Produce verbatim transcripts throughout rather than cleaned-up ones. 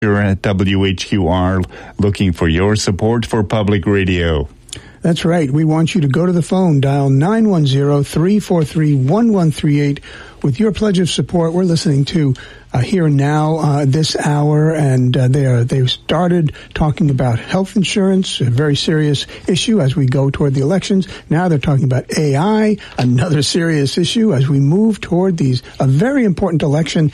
Here at W H Q R, looking for your support for public radio. That's right. We want you to go to the phone, dial nine one zero, three four three, one one three eight. With your pledge of support, we're listening to uh, Here and Now uh, this hour, and uh, they are, they've started talking about health insurance, a very serious issue as we go toward the elections. Now they're talking about A I, another serious issue as we move toward these a very important election.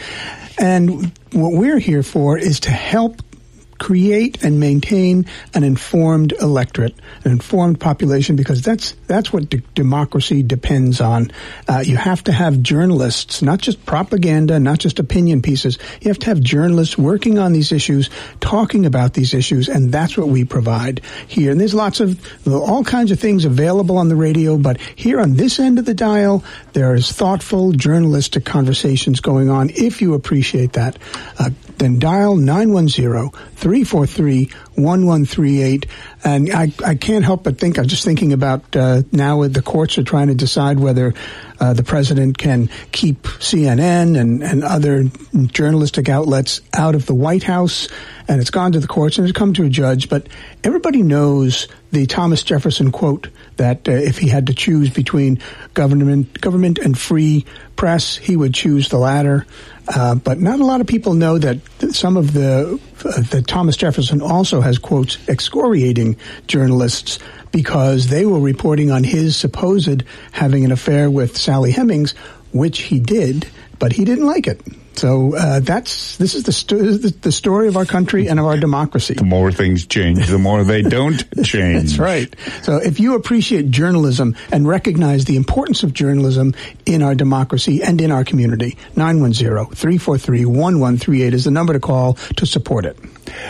And what we're here for is to help create and maintain an informed electorate, an informed population, because that's that's what d- democracy depends on. Uh, you have to have journalists, not just propaganda, not just opinion pieces. You have to have journalists working on these issues, talking about these issues, and that's what we provide here. And there's lots of, all kinds of things available on the radio, but here on this end of the dial, there is thoughtful, journalistic conversations going on. If you appreciate that, uh, then dial nine one zero, three four three, one one three eight. And I, I can't help but think, I'm just thinking about uh, now the courts are trying to decide whether uh, the president can keep C N N and, and other journalistic outlets out of the White House. And it's gone to the courts and it's come to a judge. But everybody knows the Thomas Jefferson quote that uh, if he had to choose between government, government and free press, he would choose the latter. Uh, but not a lot of people know that some of the uh, that Thomas Jefferson also has quotes excoriating journalists because they were reporting on his supposed having an affair with Sally Hemings, which he did, but he didn't like it. So uh, that's this is the, st- the story of our country and of our democracy. The more things change, the more they don't change. That's right. So if you appreciate journalism and recognize the importance of journalism in our democracy and in our community, nine one zero, three four three, one one three eight is the number to call to support it.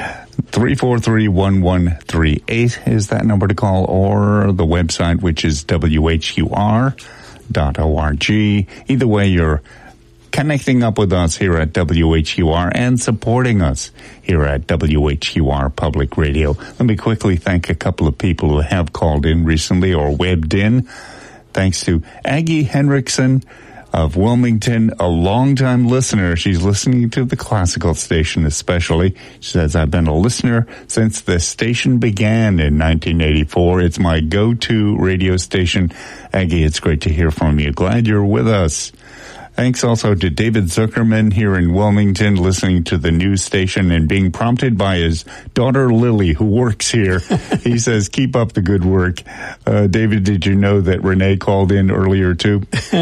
three four three, one one three eight is that number to call, or the website, which is W H Q R dot org. Either way, you're connecting up with us here at W H Q R and supporting us here at W H Q R Public Radio. Let me quickly thank a couple of people who have called in recently or webbed in. Thanks to Aggie Henriksen of Wilmington, a longtime listener. She's listening to the classical station especially. She says, I've been a listener since the station began in nineteen eighty-four. It's my go-to radio station. Aggie, it's great to hear from you. Glad you're with us. Thanks also to David Zuckerman here in Wilmington, listening to the news station and being prompted by his daughter Lily, who works here. He says, keep up the good work. Uh, David, did you know that Renee called in earlier too?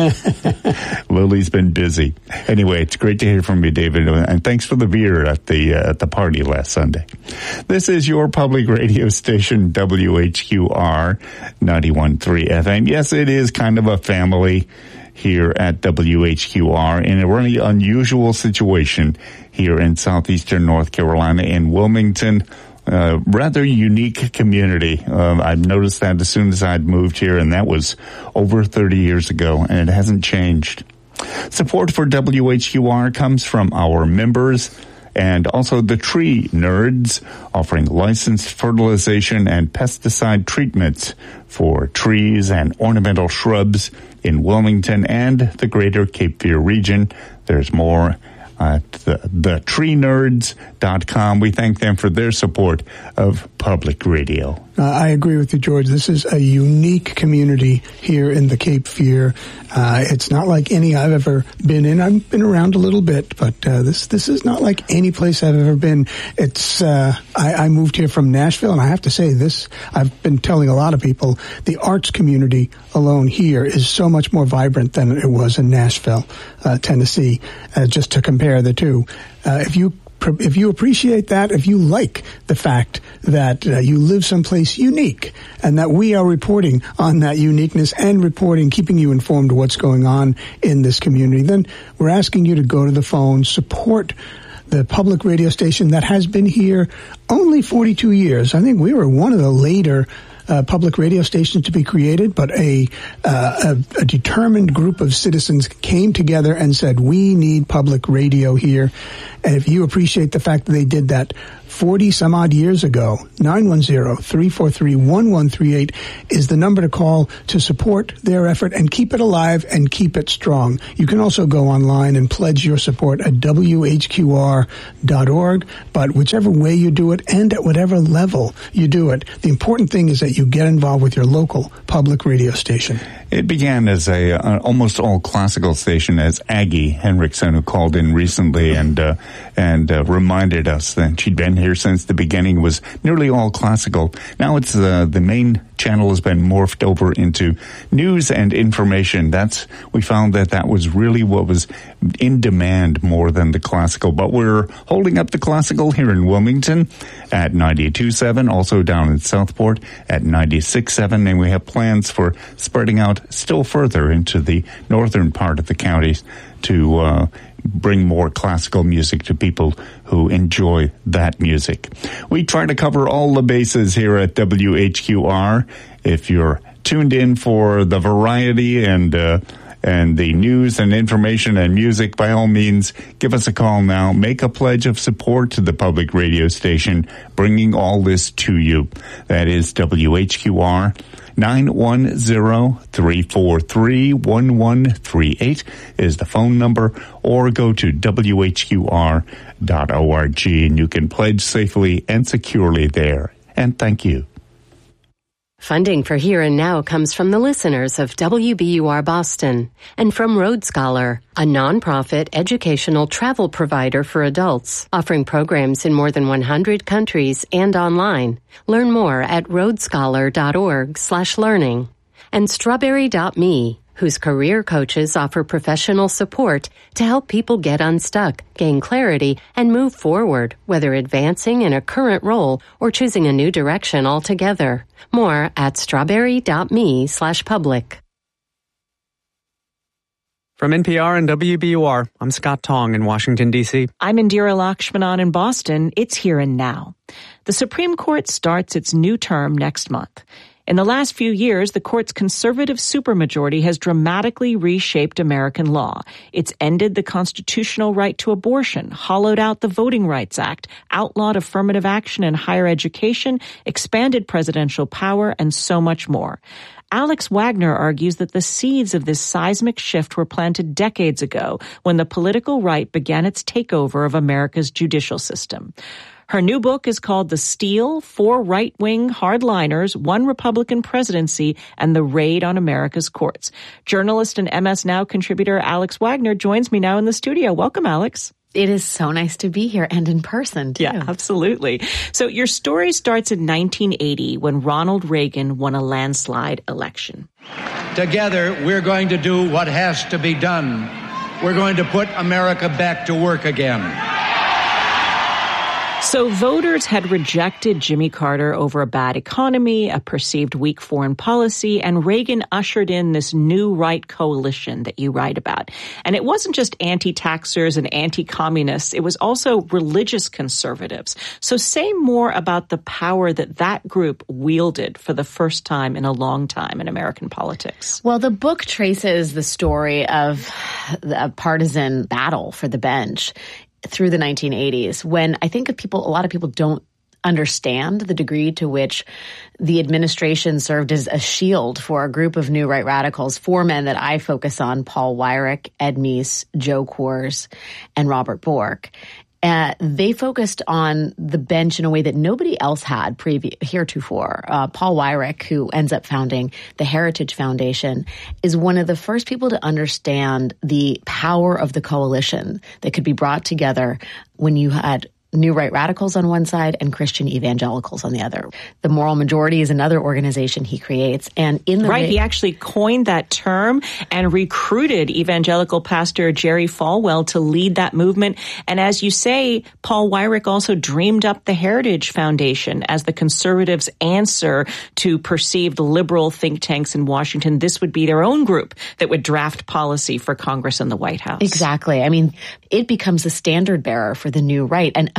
Lily's been busy. Anyway, it's great to hear from you, David, and thanks for the beer at the uh, at the party last Sunday. This is your public radio station, W H Q R ninety-one point three F M. Yes, it is kind of a family here at W H Q R in a really unusual situation here in southeastern North Carolina in Wilmington. Uh, rather unique community. Uh, I've noticed that as soon as I'd moved here, and that was over thirty years ago, and it hasn't changed. Support for W H Q R comes from our members and also the Tree Nerds, offering licensed fertilization and pesticide treatments for trees and ornamental shrubs in Wilmington and the greater Cape Fear region. There's more at the, the tree nerds dot com. We thank them for their support of public radio. Uh, I agree with you, George. This is a unique community here in the Cape Fear. Uh, it's not like any I've ever been in. I've been around a little bit, but uh, this this is not like any place I've ever been. It's uh, I, I moved here from Nashville, and I have to say this. I've been telling a lot of people the arts community alone here is so much more vibrant than it was in Nashville, uh, Tennessee. Uh, just to compare the two, uh, if you If you appreciate that, if you like the fact that uh, you live someplace unique and that we are reporting on that uniqueness and reporting, keeping you informed of what's going on in this community, then we're asking you to go to the phone, support the public radio station that has been here only forty-two years. I think we were one of the later uh, public radio station to be created, but a, uh, a, a determined group of citizens came together and said, we need public radio here. And if you appreciate the fact that they did that forty some odd years ago, nine one zero, three four three, one one three eight is the number to call to support their effort and keep it alive and keep it strong. You can also go online and pledge your support at W H Q R dot org, but whichever way you do it and at whatever level you do it, the important thing is that you get involved with your local public radio station. It began as a uh, almost all classical station, as Aggie Henriksen, who called in recently and uh, and uh, reminded us that she'd been here since the beginning, was nearly all classical. Now it's uh, the main channel has been morphed over into news and information. That's we found that that was really what was in demand more than the classical. But we're holding up the classical here in Wilmington at ninety-two point seven, also down in Southport at ninety-six point seven, and we have plans for spreading out still further into the northern part of the counties to uh, bring more classical music to people who enjoy that music. We try to cover all the bases here at W H Q R. If you're tuned in for the variety and uh, and the news and information and music, by all means, give us a call now. Make a pledge of support to the public radio station, bringing all this to you. That is W H Q R. nine one zero, three four three, one one three eight is the phone number, or go to W H Q R dot org and you can pledge safely and securely there. And thank you. Funding for Here and Now comes from the listeners of W B U R Boston and from Road Scholar, a nonprofit educational travel provider for adults, offering programs in more than one hundred countries and online. Learn more at roadscholar.org slash learning. And Strawberry dot me, whose career coaches offer professional support to help people get unstuck, gain clarity, and move forward, whether advancing in a current role or choosing a new direction altogether. More at strawberry.me slash public. From N P R and W B U R, I'm Scott Tong in Washington, D C. I'm Indira Lakshmanan in Boston. It's Here and Now. The Supreme Court starts its new term next month. In the last few years, the court's conservative supermajority has dramatically reshaped American law. It's ended the constitutional right to abortion, hollowed out the Voting Rights Act, outlawed affirmative action in higher education, expanded presidential power, and so much more. Alex Wagner argues that the seeds of this seismic shift were planted decades ago when the political right began its takeover of America's judicial system. Her new book is called The Steal, Four Right-Wing Hardliners, One Republican Presidency, and the Raid on America's Courts. Journalist and M S Now contributor Alex Wagner joins me now in the studio. Welcome, Alex. It is so nice to be here and in person, too. Yeah, absolutely. So your story starts in nineteen eighty when Ronald Reagan won a landslide election. Together, we're going to do what has to be done. We're going to put America back to work again. So voters had rejected Jimmy Carter over a bad economy, a perceived weak foreign policy, and Reagan ushered in this new right coalition that you write about. And it wasn't just anti-taxers and anti-communists. It was also religious conservatives. So say more about the power that that group wielded for the first time in a long time in American politics. Well, the book traces the story of a partisan battle for the bench through the nineteen eighties, when I think people, a lot of people don't understand the degree to which the administration served as a shield for a group of new right radicals, four men that I focus on: Paul Weyrich, Ed Meese, Joe Coors, and Robert Bork. Uh, they focused on the bench in a way that nobody else had previ- heretofore. Uh, Paul Weyrich, who ends up founding the Heritage Foundation, is one of the first people to understand the power of the coalition that could be brought together when you had new right radicals on one side and Christian evangelicals on the other. The Moral Majority is another organization he creates. And in the Right, ra- he actually coined that term and recruited evangelical pastor Jerry Falwell to lead that movement. And as you say, Paul Weyrich also dreamed up the Heritage Foundation as the conservatives' answer to perceived liberal think tanks in Washington. This would be their own group that would draft policy for Congress and the White House. Exactly. I mean, it becomes the standard bearer for the new right. And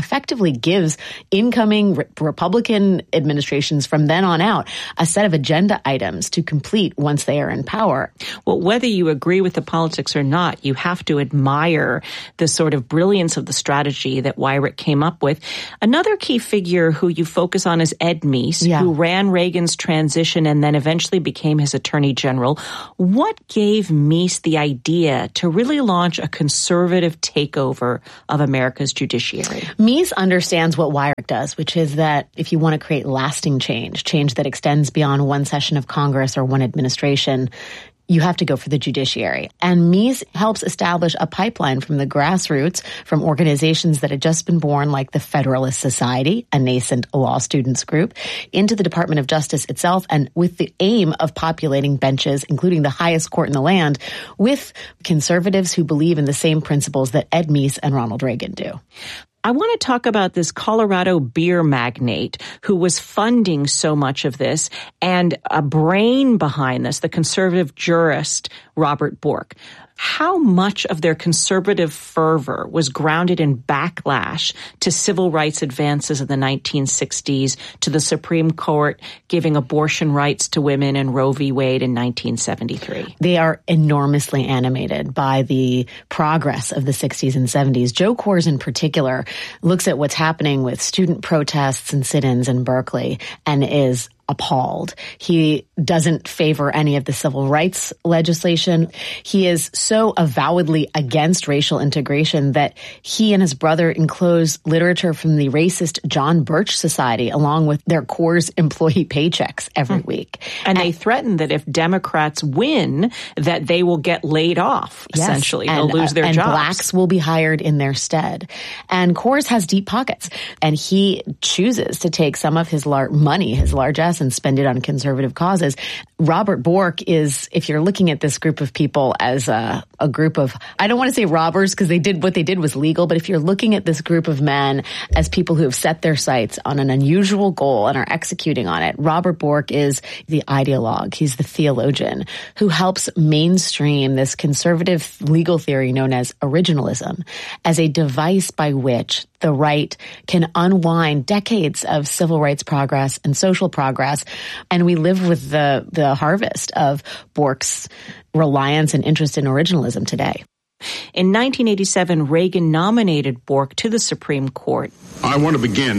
effectively gives incoming re- Republican administrations from then on out a set of agenda items to complete once they are in power. Well, whether you agree with the politics or not, you have to admire the sort of brilliance of the strategy that Weyrich came up with. Another key figure who you focus on is Ed Meese, yeah. who ran Reagan's transition and then eventually became his attorney general. What gave Meese the idea to really launch a conservative takeover of America's judiciary? Meese understands what Weyrich does, which is that if you want to create lasting change, change that extends beyond one session of Congress or one administration, you have to go for the judiciary. And Meese helps establish a pipeline from the grassroots, from organizations that had just been born, like the Federalist Society, a nascent law students group, into the Department of Justice itself, and with the aim of populating benches, including the highest court in the land, with conservatives who believe in the same principles that Ed Meese and Ronald Reagan do. I want to talk about this Colorado beer magnate who was funding so much of this, and a brain behind this, the conservative jurist Robert Bork. How much of their conservative fervor was grounded in backlash to civil rights advances in the nineteen sixties, to the Supreme Court giving abortion rights to women in Roe v. Wade in nineteen seventy-three? They are enormously animated by the progress of the sixties and seventies. Joe Kors in particular looks at what's happening with student protests and sit-ins in Berkeley and is appalled. He doesn't favor any of the civil rights legislation. He is so avowedly against racial integration that he and his brother enclose literature from the racist John Birch Society along with their Kors employee paychecks every hmm. week. And, and they threaten that if Democrats win, that they will get laid off, yes, essentially. And, They'll lose their uh, and jobs. And blacks will be hired in their stead. And Kors has deep pockets, and he chooses to take some of his lar- money, his largesse, and spend it on conservative causes. Robert Bork is, if you're looking at this group of people as a, a group of, I don't want to say robbers because they did what they did was legal, but if you're looking at this group of men as people who have set their sights on an unusual goal and are executing on it, Robert Bork is the ideologue. He's the theologian who helps mainstream this conservative legal theory known as originalism as a device by which the right can unwind decades of civil rights progress and social progress. And we live with the, the harvest of Bork's reliance and interest in originalism today. In nineteen eighty-seven, Reagan nominated Bork to the Supreme Court. I want to begin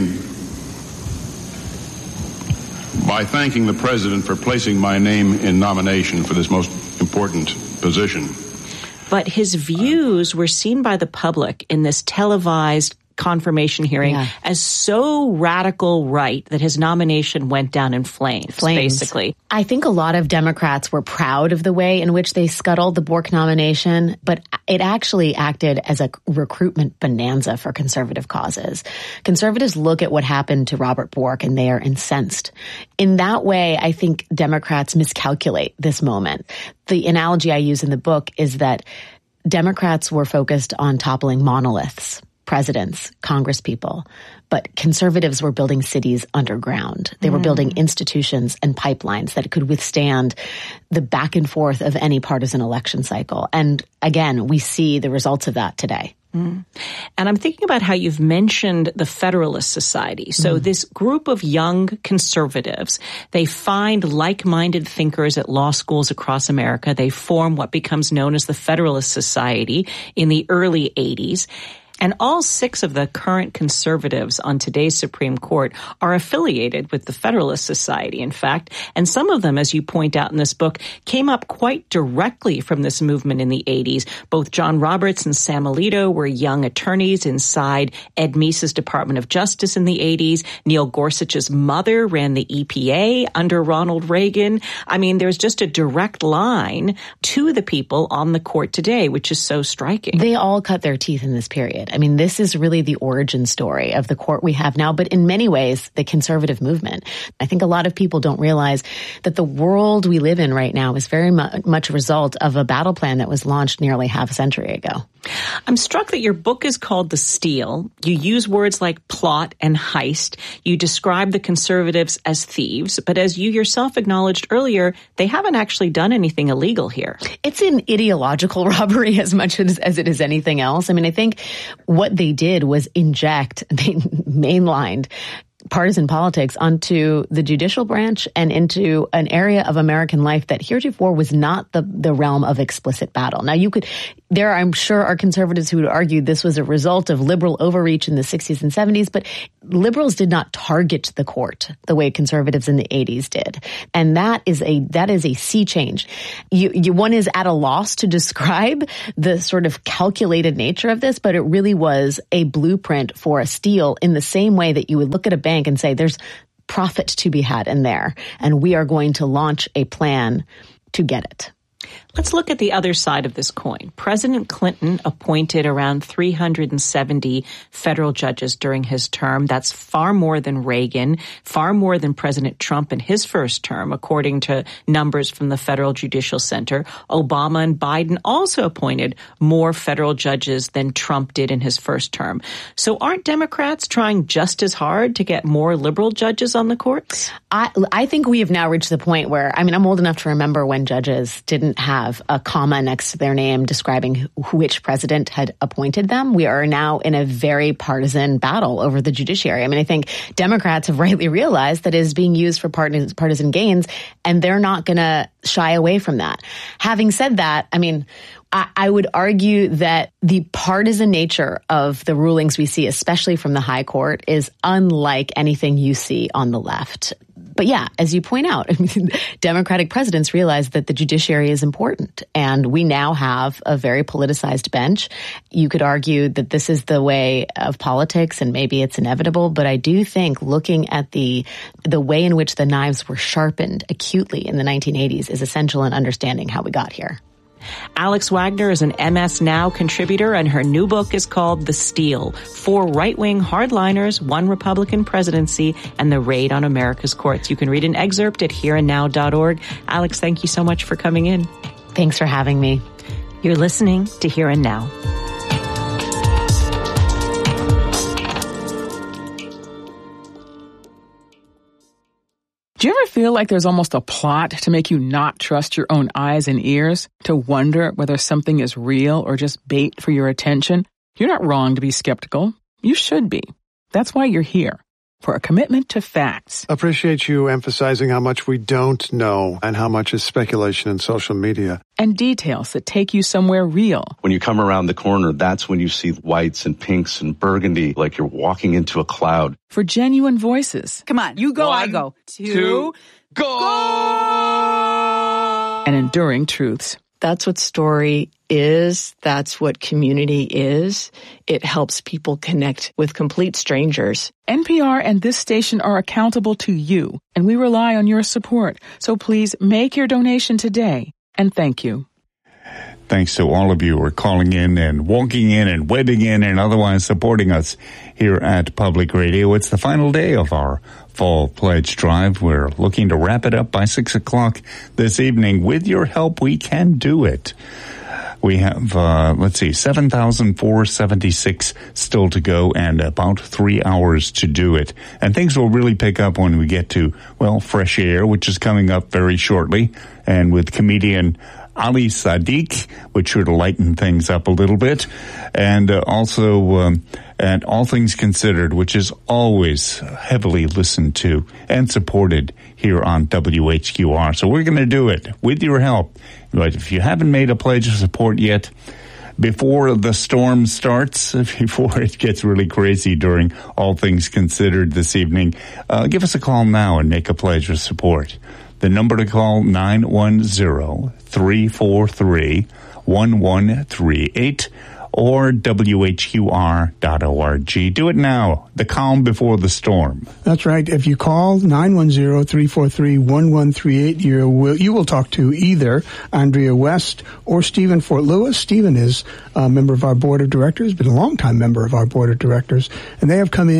by thanking the President for placing my name in nomination for this most important position. But his views were seen by the public in this televised confirmation hearing yeah. as so radical right that his nomination went down in flames, flames, basically. I think a lot of Democrats were proud of the way in which they scuttled the Bork nomination, but it actually acted as a recruitment bonanza for conservative causes. Conservatives look at what happened to Robert Bork and they are incensed. In that way, I think Democrats miscalculate this moment. The analogy I use in the book is that Democrats were focused on toppling monoliths, presidents, congresspeople, but conservatives were building cities underground. They were mm. building institutions and pipelines that could withstand the back and forth of any partisan election cycle. And again, we see the results of that today. Mm. And I'm thinking about how you've mentioned the Federalist Society. So mm. this group of young conservatives, they find like-minded thinkers at law schools across America. They form what becomes known as the Federalist Society in the early eighties. And all six of the current conservatives on today's Supreme Court are affiliated with the Federalist Society, in fact. And some of them, as you point out in this book, came up quite directly from this movement in the eighties. Both John Roberts and Sam Alito were young attorneys inside Ed Meese's Department of Justice in the eighties. Neil Gorsuch's mother ran the E P A under Ronald Reagan. I mean, there's just a direct line to the people on the court today, which is so striking. They all cut their teeth in this period. I mean, this is really the origin story of the court we have now, but in many ways, the conservative movement. I think a lot of people don't realize that the world we live in right now is very mu- much a result of a battle plan that was launched nearly half a century ago. I'm struck that your book is called The Steal. You use words like plot and heist. You describe the conservatives as thieves, but as you yourself acknowledged earlier, they haven't actually done anything illegal here. It's an ideological robbery as much as, as it is anything else. I mean, I think what they did was inject, they mainlined partisan politics onto the judicial branch and into an area of American life that heretofore was not the, the realm of explicit battle. Now, you could, there, I'm sure, are conservatives who would argue this was a result of liberal overreach in the sixties and seventies, but liberals did not target the court the way conservatives in the eighties did. And that is a, that is a sea change. You, you, one is at a loss to describe the sort of calculated nature of this, but it really was a blueprint for a steal in the same way that you would look at a bank and say there's profit to be had in there, and we are going to launch a plan to get it. Let's look at the other side of this coin. President Clinton appointed around three hundred seventy federal judges during his term. That's far more than Reagan, far more than President Trump in his first term, according to numbers from the Federal Judicial Center. Obama and Biden also appointed more federal judges than Trump did in his first term. So aren't Democrats trying just as hard to get more liberal judges on the courts? I, I think we have now reached the point where, I mean, I'm old enough to remember when judges didn't have a comma next to their name describing which president had appointed them. We are now in a very partisan battle over the judiciary. I mean, I think Democrats have rightly realized that it is being used for partisan, partisan gains, and they're not going to shy away from that. Having said that, I mean, I, I would argue that the partisan nature of the rulings we see, especially from the high court, is unlike anything you see on the left. But yeah, as you point out, I mean, Democratic presidents realize that the judiciary is important, and we now have a very politicized bench. You could argue that this is the way of politics, and maybe it's inevitable, but I do think looking at the the way in which the knives were sharpened acutely in the nineteen eighties is essential in understanding how we got here. Alex Wagner is an M S Now contributor, and her new book is called The Steal: Four Right-Wing Hardliners, One Republican Presidency, and the Raid on America's Courts. You can read an excerpt at here and now dot org. Alex, thank you so much for coming in. Thanks for having me. You're listening to Here and Now. Do you ever feel like there's almost a plot to make you not trust your own eyes and ears, to wonder whether something is real or just bait for your attention? You're not wrong to be skeptical. You should be. That's why you're here, for a commitment to facts. Appreciate you emphasizing how much we don't know and how much is speculation in social media. And details that take you somewhere real. When you come around the corner, that's when you see whites and pinks and burgundy, like you're walking into a cloud. For genuine voices. Come on, you go, One, I go. Two, two go! And enduring truths. That's what story is. That's what community is. It helps people connect with complete strangers. N P R and this station are accountable to you, and we rely on your support. So please make your donation today, and thank you. Thanks to all of you who are calling in and walking in and wedding in and otherwise supporting us here at Public Radio. It's the final day of our Fall Pledge Drive. We're looking to wrap it up by six o'clock this evening. With your help, we can do it. We have, uh, let's see, seven thousand four hundred seventy-six still to go and about three hours to do it. And things will really pick up when we get to, well, Fresh Air, which is coming up very shortly. And with comedian Ali Sadiq, which should lighten things up a little bit. And uh, also, um, and All Things Considered, which is always heavily listened to and supported here on W H Q R. So we're going to do it with your help. But if you haven't made a pledge of support yet, before the storm starts, before it gets really crazy during All Things Considered this evening, uh, give us a call now and make a pledge of support. The number to call, nine one zero, three four three, one one three eight or W H Q R dot org. Do it now. The calm before the storm. That's right. If you call nine one zero, three four three, one one three eight, you will, you will talk to either Andrea West or Stephen Fort Lewis. Stephen is a member of our board of directors, been a long-time member of our board of directors, and they have come in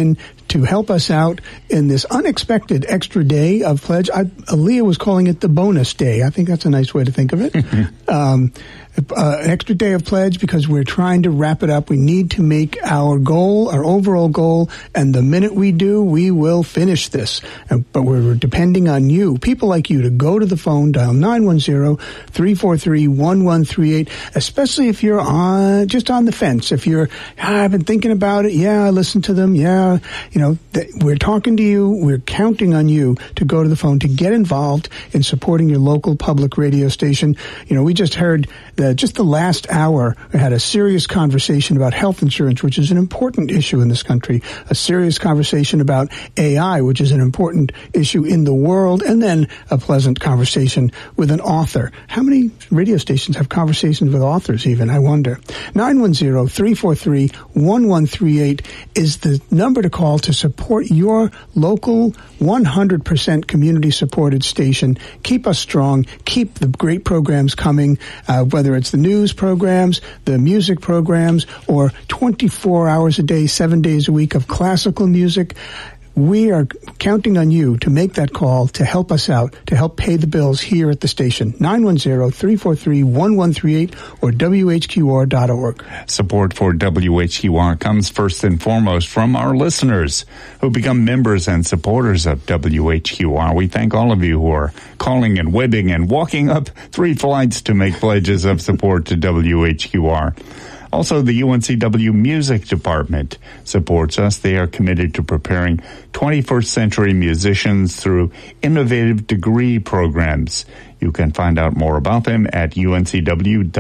to help us out in this unexpected extra day of pledge. I, Aaliyah was calling it the bonus day. I think that's a nice way to think of it. um, Uh, an extra day of pledge because we're trying to wrap it up. We need to make our goal, our overall goal, and the minute we do, we will finish this. Uh, but we're depending on you, people like you, to go to the phone, dial nine one zero, three four three, one one three eight, especially if you're on, just on the fence. If you're, ah, I've been thinking about it, yeah, I listened to them, yeah, you know, th- we're talking to you, we're counting on you to go to the phone, to get involved in supporting your local public radio station. You know, we just heard that just the last hour, we had a serious conversation about health insurance, which is an important issue in this country, a serious conversation about A I, which is an important issue in the world, and then a pleasant conversation with an author. How many radio stations have conversations with authors even, I wonder? nine one zero, three four three, one one three eight is the number to call to support your local one hundred percent community-supported station. Keep us strong. Keep the great programs coming, uh, whether it's the news programs, the music programs, or twenty-four hours a day, seven days a week of classical music. We are counting on you to make that call, to help us out, to help pay the bills here at the station. nine one zero, three four three, one one three eight or W H Q R dot org. Support for W H Q R comes first and foremost from our listeners who become members and supporters of W H Q R. We thank all of you who are calling and webbing and walking up three flights to make pledges of support to W H Q R. Also, the U N C W Music Department supports us. They are committed to preparing twenty-first century musicians through innovative degree programs. You can find out more about them at uncw.edu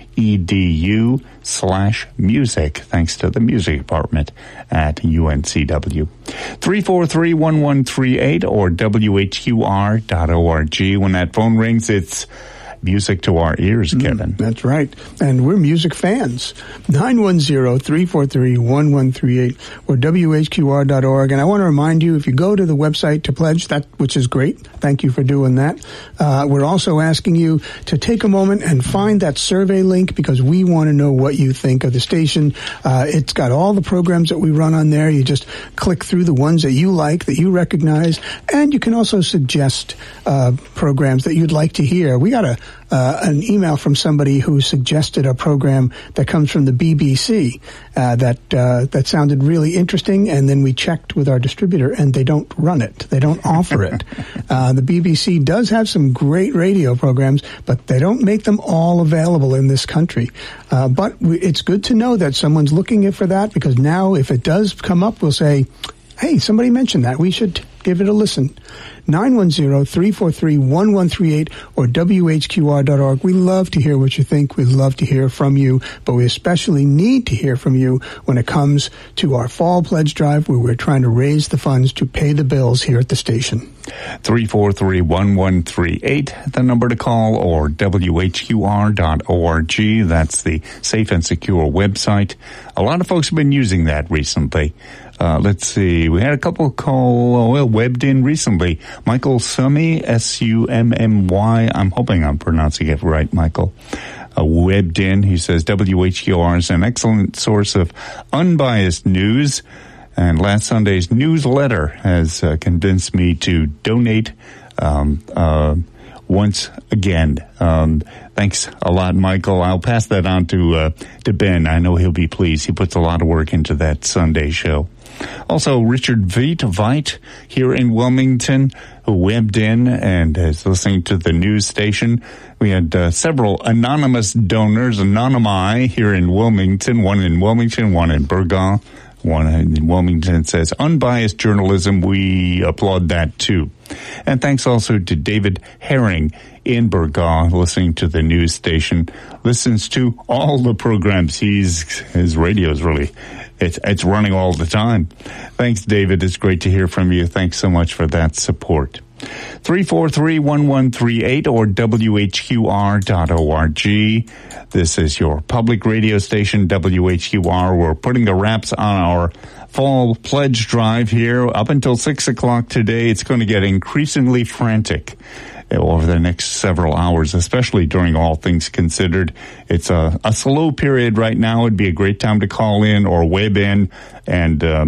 slash music, thanks to the music department at U N C W. three four three, one one three eight or W H Q R dot org. When that phone rings, it's music to our ears, Kevin. Mm, that's right. And we're music fans. nine one zero, three four three, one one three eight or W H Q R dot org. And I want to remind you, if you go to the website to pledge, that which is great. Thank you for doing that. Uh, we're also asking you to take a moment and find that survey link because we want to know what you think of the station. Uh, it's got all the programs that we run on there. You just click through the ones that you like, that you recognize, and you can also suggest uh, programs that you'd like to hear. We got a Uh, an email from somebody who suggested a program that comes from the B B C uh, that uh, that sounded really interesting, and then we checked with our distributor, and they don't run it. They don't offer it. Uh, the B B C does have some great radio programs, but they don't make them all available in this country. Uh, but we, it's good to know that someone's looking for that, because now if it does come up, we'll say, hey, somebody mentioned that. We should give it a listen. nine one zero, three four three, one one three eight or W H Q R dot org. We love to hear what you think. We love to hear from you, but we especially need to hear from you when it comes to our fall pledge drive, where we're trying to raise the funds to pay the bills here at the station. three four three, one one three eight, the number to call, or W H Q R dot org. That's the safe and secure website. A lot of folks have been using that recently. Uh, let's see. We had a couple call, oh, well, webbed in recently. Michael Summy, S U M M Y. I'm hoping I'm pronouncing it right, Michael. Uh, webbed in. He says W H Q R is an excellent source of unbiased news. And last Sunday's newsletter has uh, convinced me to donate um, uh, once again. Um, thanks a lot, Michael. I'll pass that on to uh, to Ben. I know he'll be pleased. He puts a lot of work into that Sunday show. Also, Richard Veit, Veit here in Wilmington, who webbed in and is listening to the news station. We had uh, several anonymous donors, anonymi, here in Wilmington, one in Wilmington, one in Burgaw. One in Wilmington says, unbiased journalism, we applaud that too. And thanks also to David Herring in Burgaw, listening to the news station, listens to all the programs. He's, his radio is really, it's, it's running all the time. Thanks, David. It's great to hear from you. Thanks so much for that support. three four three, one one three eight or W H Q R dot org. This is your public radio station, W H Q R. We're putting the wraps on our fall pledge drive here up until six o'clock today. It's going to get increasingly frantic over the next several hours, especially during All Things Considered. It's a, a slow period right now. It'd be a great time to call in or web in and uh,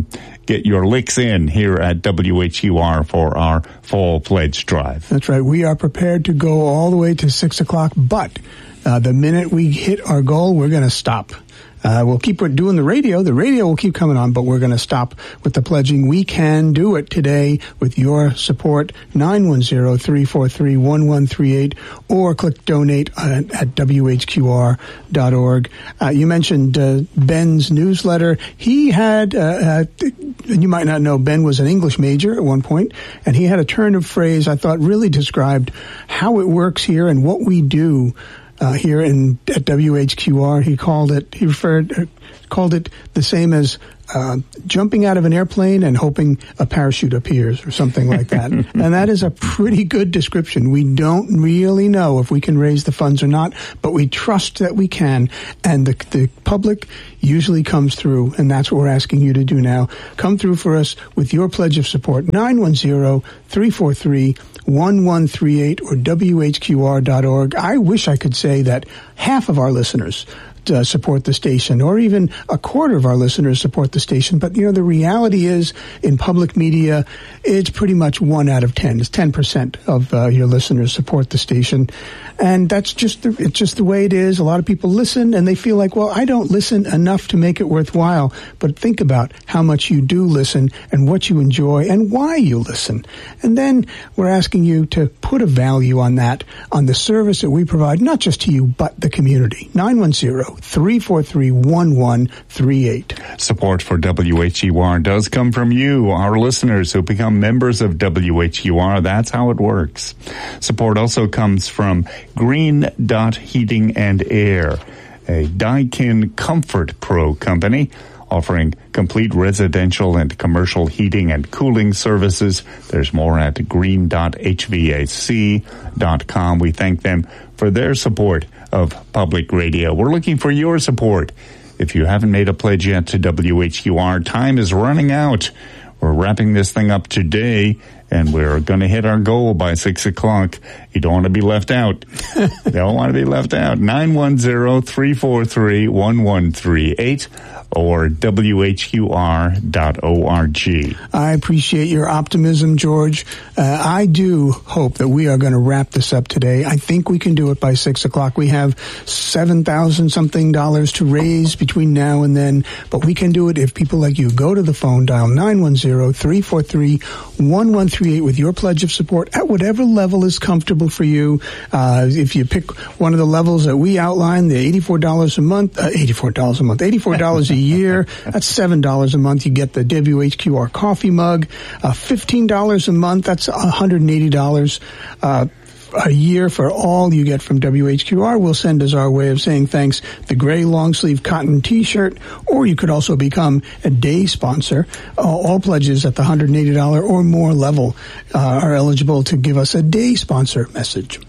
get your licks in here at W H U R for our fall pledge drive. That's right. We are prepared to go all the way to six o'clock, but uh, the minute we hit our goal, we're going to stop. Uh, we'll keep doing the radio. The radio will keep coming on, but we're going to stop with the pledging. We can do it today with your support, nine one zero, three four three, one one three eight, or click donate at, at W H Q R dot org. Uh, you mentioned uh, Ben's newsletter. He had, uh, uh, you might not know, Ben was an English major at one point, and he had a turn of phrase I thought really described how it works here and what we do Uh, here in at W H Q R. He called it, he referred, uh, called it the same as uh, jumping out of an airplane and hoping a parachute appears or something like that. And that is a pretty good description. We don't really know if we can raise the funds or not, but we trust that we can. And the, the public usually comes through, and that's what we're asking you to do now. Come through for us with your pledge of support, nine one zero, three four three, one one three eight or W H Q R dot org. I wish I could say that half of our listeners uh, support the station, or even a quarter of our listeners support the station. But, you know, the reality is in public media, it's pretty much one out of ten. It's ten percent of uh, your listeners support the station. And that's just the, it's just the way it is. A lot of people listen and they feel like, well, I don't listen enough to make it worthwhile. But think about how much you do listen and what you enjoy and why you listen. And then we're asking you to put a value on that, on the service that we provide, not just to you, but the community. nine one zero, three four three, one one three eight. Support for W H U R does come from you, our listeners who become members of W H U R. That's how it works. Support also comes from Green Dot Heating and Air, a Daikin Comfort Pro company offering complete residential and commercial heating and cooling services. There's more at green dot h v a c dot com. We thank them for their support of public radio. We're looking for your support. If you haven't made a pledge yet to W H U R, time is running out. We're wrapping this thing up today, and we're going to hit our goal by six o'clock. You don't want to be left out. You don't want to be left out. nine one zero, three four three, one one three eight or W H Q R dot org. I appreciate your optimism, George. Uh, I do hope that we are going to wrap this up today. I think we can do it by six o'clock. We have seven thousand something dollars to raise between now and then, but we can do it if people like you go to the phone, dial nine one zero, three four three, one one three eight with your pledge of support at whatever level is comfortable for you. Uh, if you pick one of the levels that we outline, the eighty-four dollars a month, uh, eighty-four dollars a month, eighty-four dollars a year, that's seven dollars a month. You get the W H Q R coffee mug. Uh, fifteen dollars a month, that's one hundred eighty dollars uh, a year for all you get from W H Q R. We'll send as our way of saying thanks the gray long sleeve cotton t-shirt, or you could also become a day sponsor. Uh, all pledges at the one hundred eighty dollars or more level uh, are eligible to give us a day sponsor message.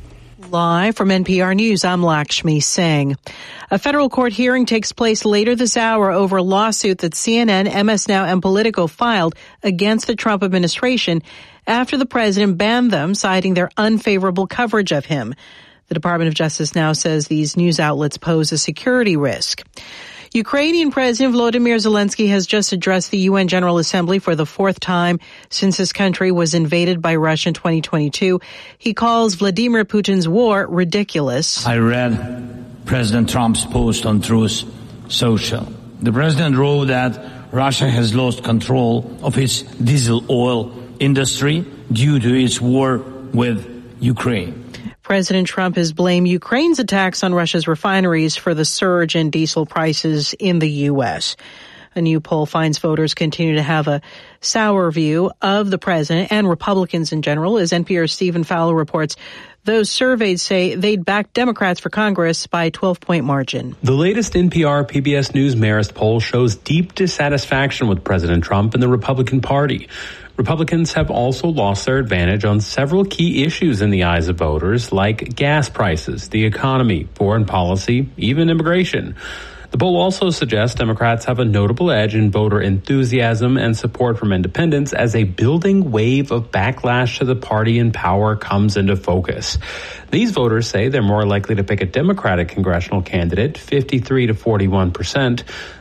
Live from N P R News, I'm Lakshmi Singh. A federal court hearing takes place later this hour over a lawsuit that C N N, M S Now, and Politico filed against the Trump administration after the president banned them, citing their unfavorable coverage of him. The Department of Justice now says these news outlets pose a security risk. Ukrainian President Volodymyr Zelensky has just addressed the U N General Assembly for the fourth time since his country was invaded by Russia in twenty twenty-two. He calls Vladimir Putin's war ridiculous. I read President Trump's post on Truth Social. The president wrote that Russia has lost control of its diesel oil industry due to its war with Ukraine. President Trump has blamed Ukraine's attacks on Russia's refineries for the surge in diesel prices in the U S. A new poll finds voters continue to have a sour view of the president and Republicans in general. As N P R's Stephen Fowler reports, those surveyed say they'd back Democrats for Congress by a twelve-point margin. The latest N P R P B S News Marist poll shows deep dissatisfaction with President Trump and the Republican Party. Republicans have also lost their advantage on several key issues in the eyes of voters, like gas prices, the economy, foreign policy, even immigration. The poll also suggests Democrats have a notable edge in voter enthusiasm and support from independents as a building wave of backlash to the party in power comes into focus. These voters say they're more likely to pick a Democratic congressional candidate, fifty-three to forty-one percent.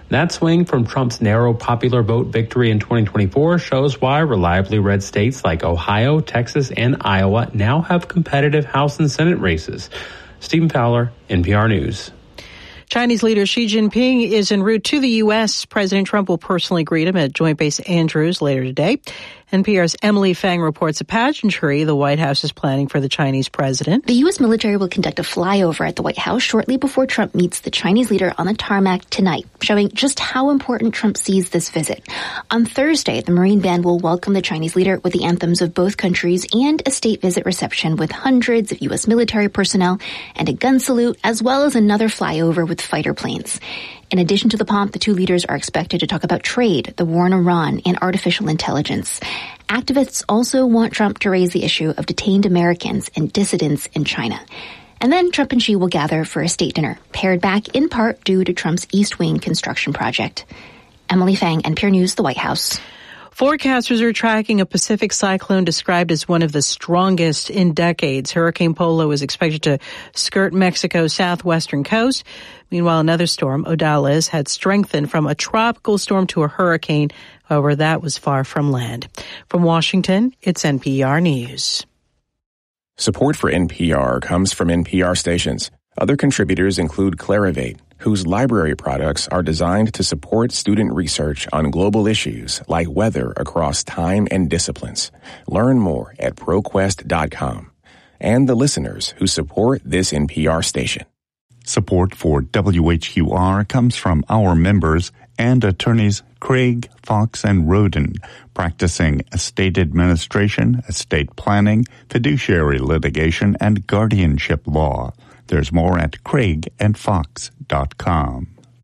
That swing from Trump's narrow popular vote victory in twenty twenty-four shows why reliably red states like Ohio, Texas, and Iowa now have competitive House and Senate races. Stephen Fowler, N P R News. Chinese leader Xi Jinping is en route to the U S. President Trump will personally greet him at Joint Base Andrews later today. N P R's Emily Fang reports a pageantry the White House is planning for the Chinese president. The U S military will conduct a flyover at the White House shortly before Trump meets the Chinese leader on the tarmac tonight, showing just how important Trump sees this visit. On Thursday, the Marine Band will welcome the Chinese leader with the anthems of both countries and a state visit reception with hundreds of U S military personnel and a gun salute, as well as another flyover with fighter planes. In addition to the pomp, the two leaders are expected to talk about trade, the war in Iran, and artificial intelligence. Activists also want Trump to raise the issue of detained Americans and dissidents in China. And then Trump and Xi will gather for a state dinner, pared back in part due to Trump's East Wing construction project. Emily Fang, N P R News, the White House. Forecasters are tracking a Pacific cyclone described as one of the strongest in decades. Hurricane Polo is expected to skirt Mexico's southwestern coast. Meanwhile, another storm, Odalis, had strengthened from a tropical storm to a hurricane. However, that was far from land. From Washington, it's N P R News. Support for N P R comes from N P R stations. Other contributors include Clarivate, whose library products are designed to support student research on global issues like weather across time and disciplines. Learn more at ProQuest dot com. And the listeners who support this N P R station. Support for W H Q R comes from our members and attorneys Craig, Fox, and Roden, practicing estate administration, estate planning, fiduciary litigation, and guardianship law. There's more at craig and fox dot com.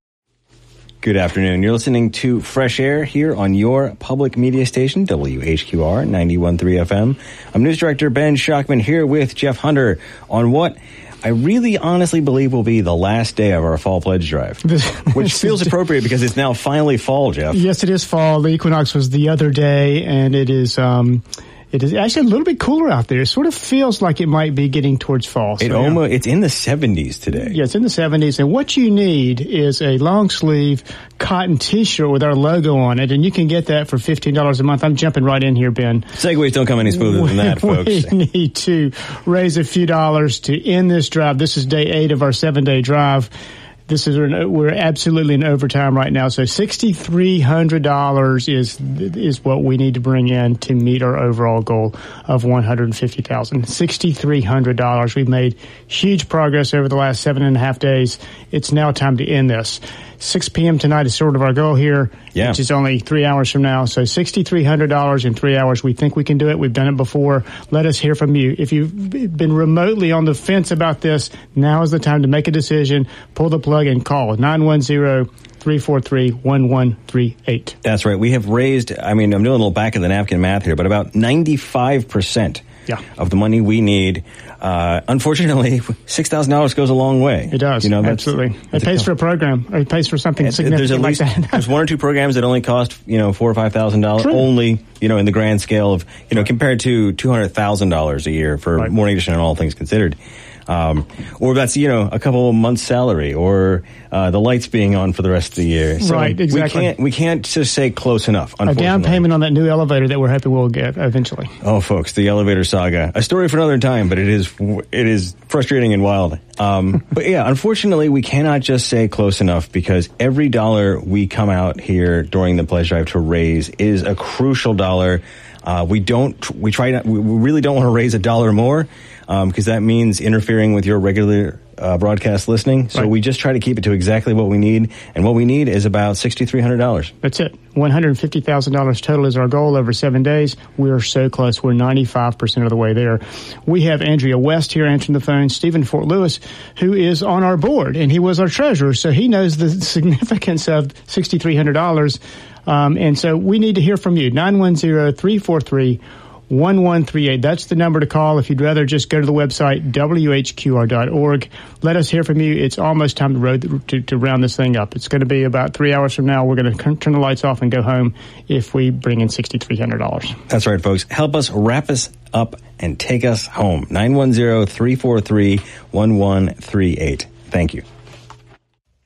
Good afternoon. You're listening to Fresh Air here on your public media station, W H Q R ninety-one point three F M. I'm News Director Ben Schachtman here with Jeff Hunter on what I really honestly believe will be the last day of our fall pledge drive, which feels appropriate because it's now finally fall, Jeff. Yes, it is fall. The equinox was the other day, and it is um, it is actually a little bit cooler out there. It sort of feels like it might be getting towards fall. So, it almost, yeah. It's in the seventies today. Yeah, it's in the seventies, and what you need is a long sleeve cotton T-shirt with our logo on it, and you can get that for fifteen dollars a month. I'm jumping right in here, Ben. Segways don't come any smoother than that, folks. We need to raise a few dollars to end this drive. This is day eight of our seven-day drive. This is we're absolutely in overtime right now. So six thousand three hundred dollars is is what we need to bring in to meet our overall goal of one hundred fifty thousand dollars. six thousand three hundred dollars. We've made huge progress over the last seven and a half days. It's now time to end this. six p.m. tonight is sort of our goal here, yeah. which is only three hours from now. So six thousand three hundred dollars in three hours. We think we can do it. We've done it before. Let us hear from you. If you've been remotely on the fence about this, now is the time to make a decision, pull the plug, and call nine one zero, three four three, one one three eight. That's right. We have raised, I mean, I'm doing a little back of the napkin math here, but about ninety-five percent yeah. of the money we need. Uh, unfortunately, six thousand dollars goes a long way. It does. You know, that's, absolutely. That's it pays for a program. It pays for something significant there's at least, like that. There's one or two programs that only cost, you know, four or five thousand dollars only, you know, in the grand scale of, you know, right. compared to two hundred thousand dollars a year for right. Morning Edition and All Things Considered. Um, or that's, you know, a couple of months' salary, or uh, the lights being on for the rest of the year. So right, exactly. We can't, we can't just say close enough, a down payment on that new elevator that we're hoping we'll get eventually. Oh, folks, the elevator saga. A story for another time, but it is it is frustrating and wild. Um, but yeah, unfortunately, we cannot just say close enough, because every dollar we come out here during the pledge drive to raise is a crucial dollar. Uh, we don't, we try not, we really don't want to raise a dollar more, um, because that means interfering with your regular uh, broadcast listening. So right. we just try to keep it to exactly what we need. And what we need is about six thousand three hundred dollars. That's it. one hundred fifty thousand dollars total is our goal over seven days. We're so close. We're ninety-five percent of the way there. We have Andrea West here answering the phone, Stephen Fort Lewis, who is on our board, and he was our treasurer, so he knows the significance of six thousand three hundred dollars. Um, and so we need to hear from you. nine one zero, three four three, one one three eight. That's the number to call. If you'd rather just go to the website, W H Q R dot org. Let us hear from you. It's almost time to, road, to, to round this thing up. It's going to be about three hours from now. We're going to turn the lights off and go home if we bring in six thousand three hundred dollars. That's right, folks. Help us wrap us up and take us home. nine one zero, three four three, one one three eight. Thank you.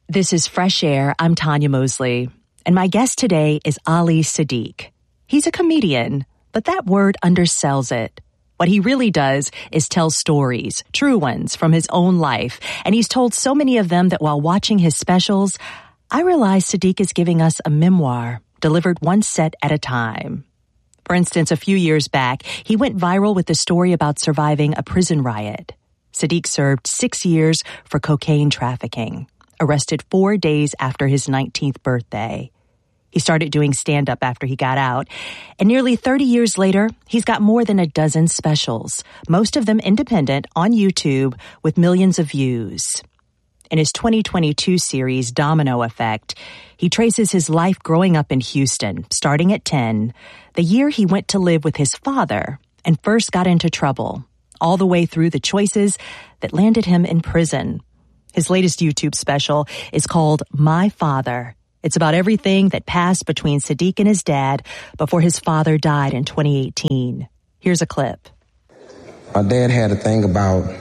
This is Fresh Air. I'm Tanya Mosley. And my guest today is Ali Siddiq. He's a comedian, but that word undersells it. What he really does is tell stories, true ones, from his own life. And he's told so many of them that while watching his specials, I realize Siddiq is giving us a memoir, delivered one set at a time. For instance, a few years back, he went viral with the story about surviving a prison riot. Siddiq served six years for cocaine trafficking, arrested four days after his nineteenth birthday. He started doing stand-up after he got out, and nearly thirty years later, he's got more than a dozen specials, most of them independent, on YouTube with millions of views. In his twenty twenty-two series, Domino Effect, he traces his life growing up in Houston, starting at ten, the year he went to live with his father and first got into trouble, all the way through the choices that landed him in prison. His latest YouTube special is called My Father. It's about everything that passed between Siddiq and his dad before his father died in twenty eighteen. Here's a clip. My dad had a thing about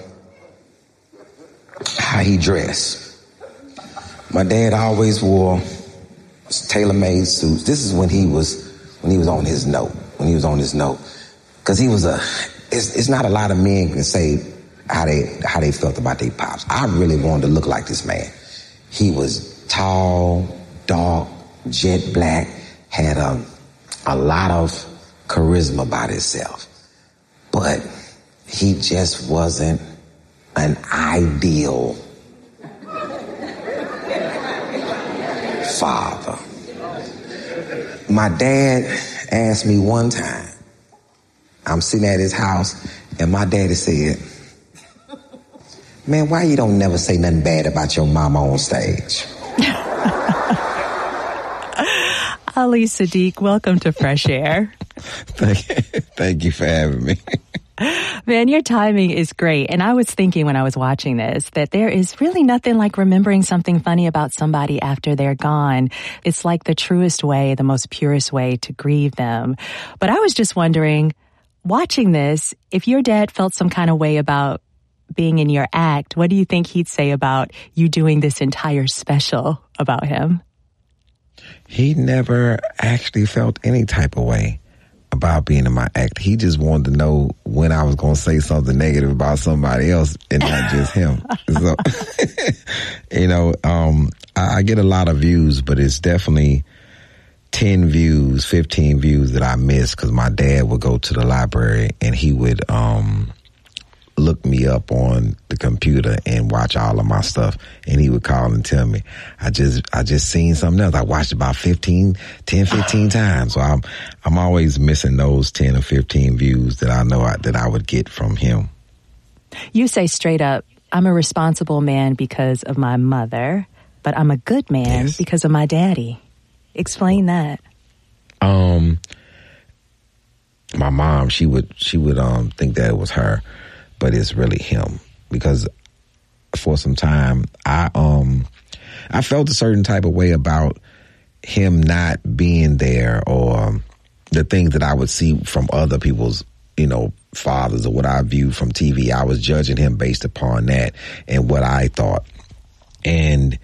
how he dressed. My dad always wore tailor-made suits. This is when he was when he was on his note. When he was on his note, because he was a. It's, it's not a lot of men can say how they how they felt about their pops. I really wanted to look like this man. He was tall, dark, jet black, had a, a lot of charisma about himself. But he just wasn't an ideal father. My dad asked me one time, I'm sitting at his house, and my daddy said, man, why you don't never say nothing bad about your mama on stage? Ali Siddiq, welcome to Fresh Air. Thank you. Thank you for having me. Man, your timing is great. And I was thinking when I was watching this that there is really nothing like remembering something funny about somebody after they're gone. It's like the truest way, the most purest way to grieve them. But I was just wondering, watching this, if your dad felt some kind of way about being in your act, what do you think he'd say about you doing this entire special about him? He never actually felt any type of way about being in my act. He just wanted to know when I was going to say something negative about somebody else and not just him. So, you know, um, I, I get a lot of views, but it's definitely ten views, fifteen views that I miss because my dad would go to the library and he would um, look me up on the computer and watch all of my stuff, and he would call and tell me, I just I just seen something else. I watched about fifteen, ten, fifteen times. So I'm I'm always missing those ten or fifteen views that I know I, that I would get from him. You say straight up, I'm a responsible man because of my mother, but I'm a good man yes. because of my daddy. Explain that. Um, my mom, she would she would um think that it was her, but it's really him, because for some time I um I felt a certain type of way about him not being there, or the things that I would see from other people's, you know, fathers, or what I viewed from T V. I was judging him based upon that and what I thought, and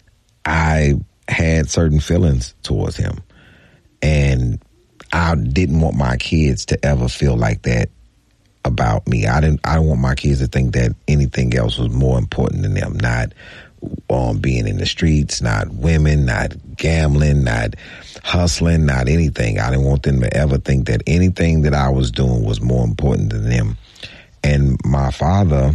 I had certain feelings towards him, and I didn't want my kids to ever feel like that about me. I didn't. I don't want my kids to think that anything else was more important than them. Not um, being in the streets, not women, not gambling, not hustling, not anything. I didn't want them to ever think that anything that I was doing was more important than them. And my father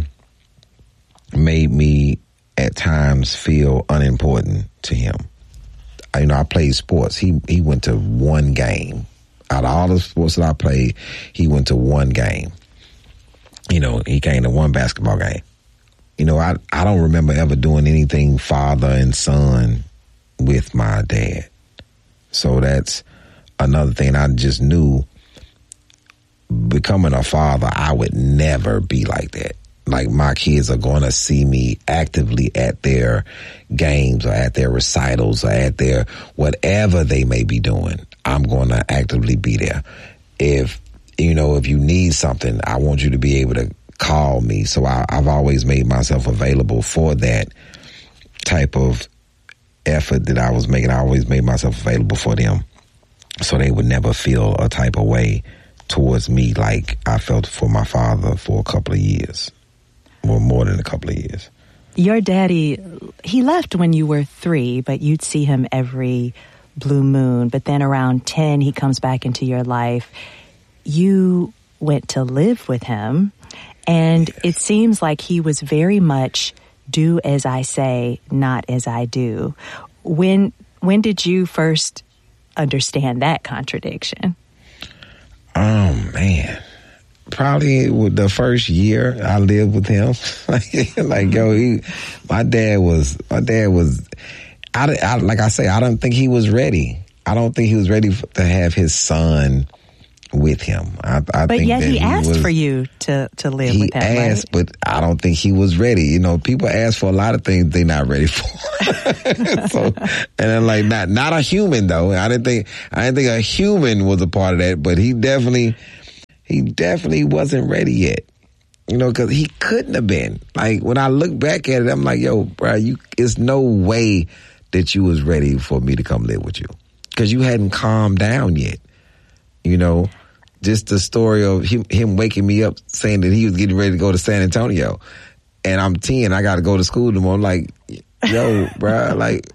made me at times feel unimportant to him. You know, I played sports. He he went to one game. Out of all the sports that I played, he went to one game. You know, he came to one basketball game. You know, I, I don't remember ever doing anything father and son with my dad. So that's another thing. I just knew becoming a father, I would never be like that. Like, my kids are going to see me actively at their games or at their recitals or at their whatever they may be doing. I'm going to actively be there. If, you know, if you need something, I want you to be able to call me. So I, I've always made myself available for that type of effort that I was making. I always made myself available for them so they would never feel a type of way towards me like I felt for my father for a couple of years, or more than a couple of years. Your daddy, he left when you were three, but you'd see him every blue moon. But then around ten, he comes back into your life. You went to live with him, and yes. It seems like he was very much do as I say, not as I do. When when did you first understand that contradiction? Oh, man. Probably with the first year I lived with him. like, like yo, he, my dad was, my dad was, I, I, like I say, I don't think he was ready. I don't think he was ready for, to have his son with him. I, I but think yet that he, he asked was, for you to, to live he with him, asked, right? but I don't think he was ready. You know, people ask for a lot of things they're not ready for. so, and I'm like, not, not a human though. I didn't think, I didn't think a human was a part of that, but he definitely, he definitely wasn't ready yet. You know, cause he couldn't have been. Like, when I look back at it, I'm like, yo, bro, you, it's no way that you was ready for me to come live with you. Cause you hadn't calmed down yet. You know, just the story of him, him waking me up saying that he was getting ready to go to San Antonio. And I'm ten, I got to go to school tomorrow. I'm like, yo, bro, like,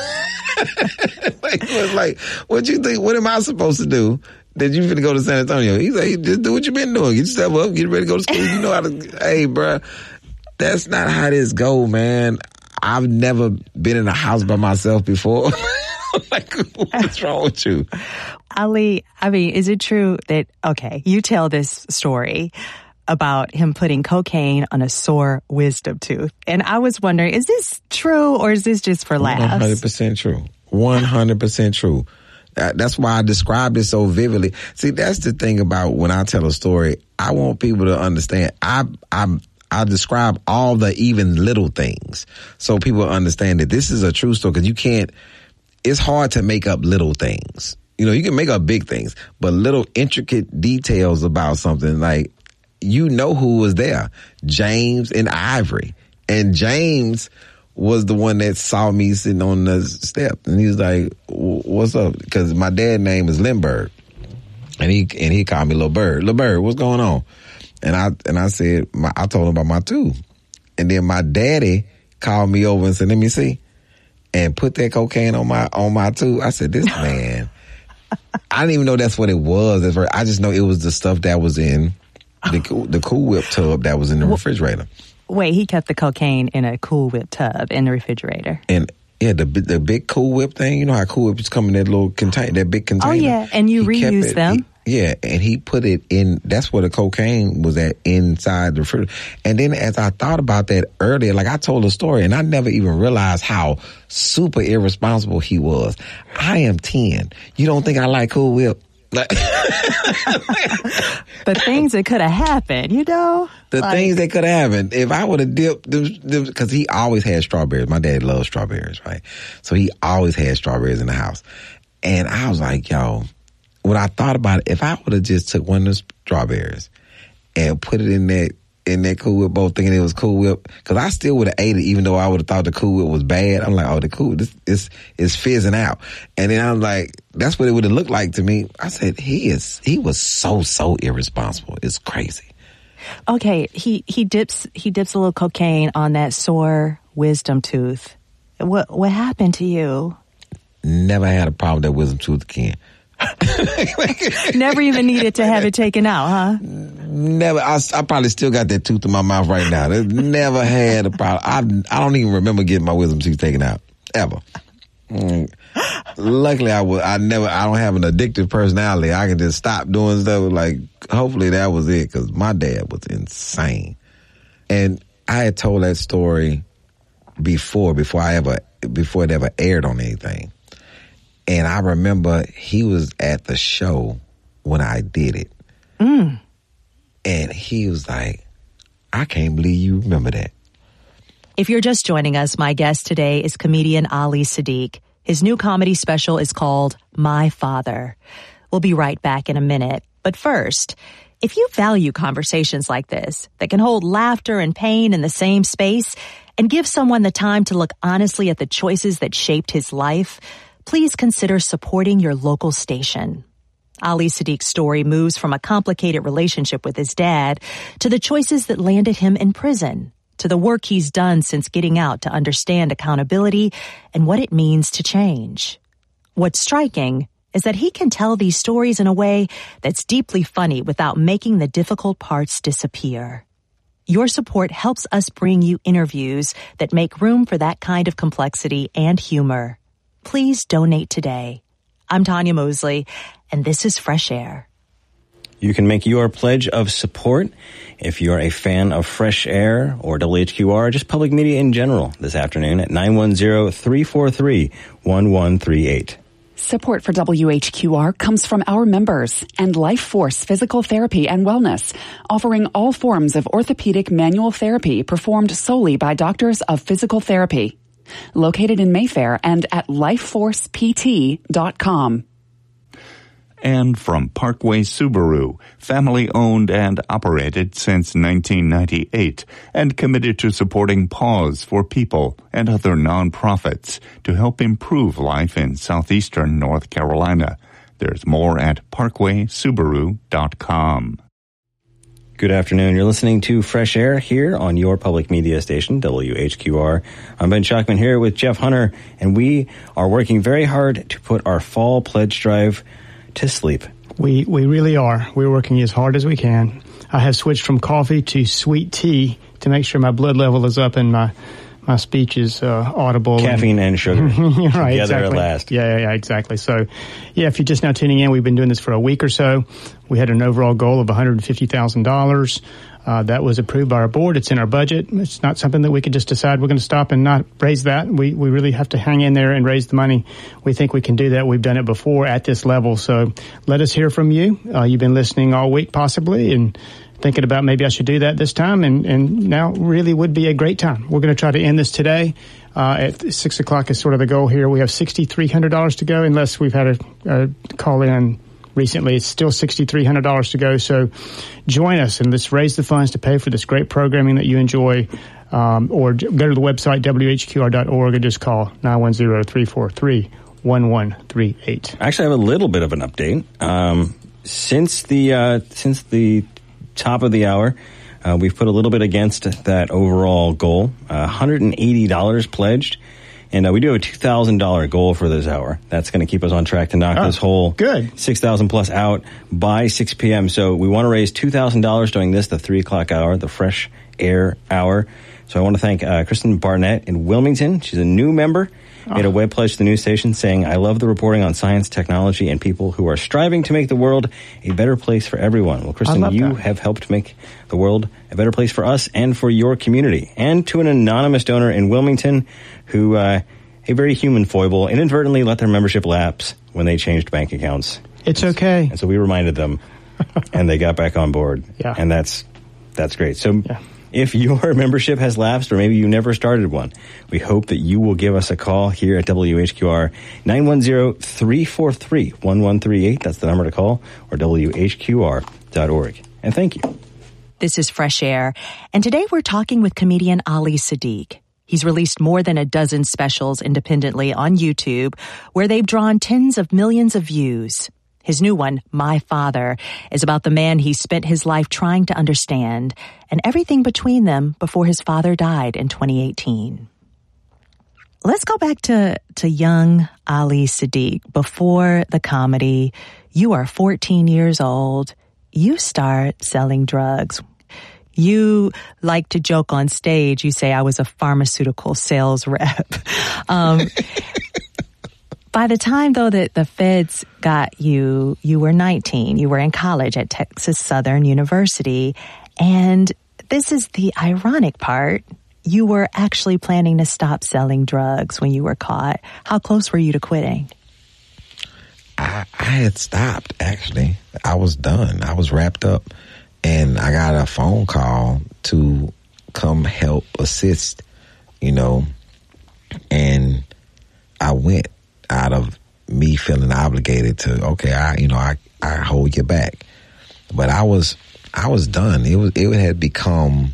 like, like, what you think, what am I supposed to do that you finna go to San Antonio? He's like, just do what you been doing. Get yourself up, get ready to go to school. You know how to, hey, bro, that's not how this go, man. I've never been in a house by myself before. Like, what's wrong with you? Ali, I mean, is it true that, okay, you tell this story about him putting cocaine on a sore wisdom tooth. And I was wondering, is this true or is this just for laughs? one hundred percent true. one hundred percent true. That's why I described it so vividly. See, that's the thing about when I tell a story, I want people to understand. I, I, I describe all the even little things so people understand that this is a true story, because you can't, it's hard to make up little things. You know, you can make up big things, but little intricate details about something, like, you know who was there, James and Ivory. And James was the one that saw me sitting on the step. And he was like, what's up? Because my dad's name is Lindbergh. And he and he called me Lil Bird. Lil Bird, what's going on? And I and I said, my, I told him about my tooth. And then my daddy called me over and said, let me see. And put that cocaine on my on my tooth. I said, this man. I didn't even know that's what it was. I just know it was the stuff that was in the, the Cool Whip tub that was in the refrigerator. Wait, he kept the cocaine in a Cool Whip tub in the refrigerator. And yeah, the the big Cool Whip thing. You know how Cool Whips come in that little container, that big container. Oh yeah, and you he reuse them. He, yeah, and he put it in. That's where the cocaine was at, inside the refrigerator. And then as I thought about that earlier, like, I told a story, and I never even realized how super irresponsible he was. I am ten. You don't think I like Cool Whip? But things that could have happened, you know? The like, things that could have happened. If I would have dipped, because he always had strawberries. My dad loves strawberries, right? So he always had strawberries in the house. And I was like, yo, when I thought about it, if I would have just took one of the strawberries and put it in that, in that Cool Whip bowl thinking it was Cool Whip, because I still would have ate it even though I would have thought the Cool Whip was bad. I'm like, oh, the Cool Whip, this is is fizzing out. And then I'm like, that's what it would have looked like to me. I said, he is, he was so, so irresponsible. It's crazy. Okay, he, he dips he dips a little cocaine on that sore wisdom tooth. What what happened to you? Never had a problem with that wisdom tooth again. Never even needed to have it taken out, huh? Never. I, I probably still got that tooth in my mouth right now. Never had a problem. I, I don't even remember getting my wisdom teeth taken out, ever. Mm. Luckily, I was. I never. I don't have an addictive personality. I can just stop doing stuff. Like, hopefully that was it, because my dad was insane. And I had told that story before, before I ever, before it ever aired on anything. And I remember he was at the show when I did it. Mm. And he was like, I can't believe you remember that. If you're just joining us, my guest today is comedian Ali Siddiq. His new comedy special is called My Father. We'll be right back in a minute. But first, If you value conversations like this that can hold laughter and pain in the same space and give someone the time to look honestly at the choices that shaped his life, please consider supporting your local station. Ali Siddique's story moves from a complicated relationship with his dad to the choices that landed him in prison, to the work he's done since getting out to understand accountability and what it means to change. What's striking is that he can tell these stories in a way that's deeply funny without making the difficult parts disappear. Your support helps us bring you interviews that make room for that kind of complexity and humor. Please donate today. I'm Tanya Mosley, and this is Fresh Air. You can make your pledge of support if you're a fan of Fresh Air or W H Q R, just public media in general, this afternoon at nine one zero, three four three, one one three eight. Support for W H Q R comes from our members and Life Force Physical Therapy and Wellness, offering all forms of orthopedic manual therapy performed solely by doctors of physical therapy. Located in Mayfair and at life force p t dot com. And from Parkway Subaru, family-owned and operated since nineteen ninety-eight, and committed to supporting Paws for People and other nonprofits to help improve life in southeastern North Carolina. There's more at parkway subaru dot com. Good afternoon. You're listening to Fresh Air here on your public media station, W H Q R. I'm Ben Schuckman here with Jeff Hunter, and we are working very hard to put our fall pledge drive to sleep. We we really are. We're working as hard as we can. I have switched from coffee to sweet tea to make sure my blood level is up and my my speech is uh, audible. Caffeine and, and sugar right, together exactly. at last. Yeah, yeah, yeah, exactly. So, yeah, if you're just now tuning in, we've been doing this for a week or so. We had an overall goal of one hundred fifty thousand dollars. Uh, that was approved by our board. It's in our budget. It's not something that we could just decide we're going to stop and not raise that. We we really have to hang in there and raise the money. We think we can do that. We've done it before at this level. So let us hear from you. Uh, you've been listening all week possibly and thinking about maybe I should do that this time. And, and now really would be a great time. We're going to try to end this today. Uh, at six o'clock is sort of the goal here. We have six thousand three hundred dollars to go unless we've had a, a call in recently. It's still six thousand three hundred dollars to go. So join us and let's raise the funds to pay for this great programming that you enjoy. Um, or go to the website, W H Q R dot org, or just call nine one zero, three four three, one one three eight. I actually have a little bit of an update. Um, since the uh, since the top of the hour, uh, we've put a little bit against that overall goal, uh, one hundred eighty dollars pledged. And uh, we do have a two thousand dollars goal for this hour. That's going to keep us on track to knock oh, this whole good. six thousand plus out by six p.m. So we want to raise two thousand dollars during this, the three o'clock hour, the Fresh Air Hour. So I want to thank uh, Kristen Barnett in Wilmington. She's a new member. Oh. Made a web pledge to the news station saying, I love the reporting on science, technology, and people who are striving to make the world a better place for everyone. Well, Kristen, you that. have helped make the world a better place for us and for your community. And to an anonymous donor in Wilmington who, uh, a very human foible, inadvertently let their membership lapse when they changed bank accounts. It's okay. And so we reminded them, and they got back on board. Yeah. And that's that's great. So yeah. If your membership has lapsed, or maybe you never started one, we hope that you will give us a call here at W H Q R, nine one zero, three four three, one one three eight. That's the number to call, or W H Q R dot org. And thank you. This is Fresh Air, and today we're talking with comedian Ali Siddique. He's released more than a dozen specials independently on YouTube, where they've drawn tens of millions of views. His new one, My Father, is about the man he spent his life trying to understand and everything between them before his father died in twenty eighteen. Let's go back to, to young Ali Siddique. Before the comedy, you are fourteen years old. You start selling drugs. You like to joke on stage. You say, I was a pharmaceutical sales rep. Um, by the time, though, that the feds got you, you were nineteen. You were in college at Texas Southern University. And this is the ironic part. You were actually planning to stop selling drugs when you were caught. How close were you to quitting? I, I had stopped, actually. I was done. I was wrapped up. And I got a phone call to come help assist, you know, and I went out of me feeling obligated to, okay, I, you know, I, I hold you back. But I was, I was done. It was, it had become